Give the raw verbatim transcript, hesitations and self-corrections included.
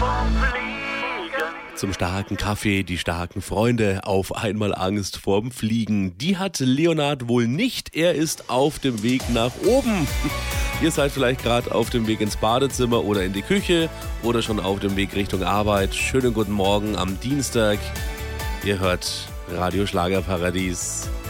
Zum starken Kaffee, die starken Freunde, auf einmal Angst vorm Fliegen. Die hat Leonhard wohl nicht, er ist auf dem Weg nach oben. Ihr seid vielleicht gerade auf dem Weg ins Badezimmer oder in die Küche oder schon auf dem Weg Richtung Arbeit. Schönen guten Morgen am Dienstag. Ihr hört Radio Schlagerparadies.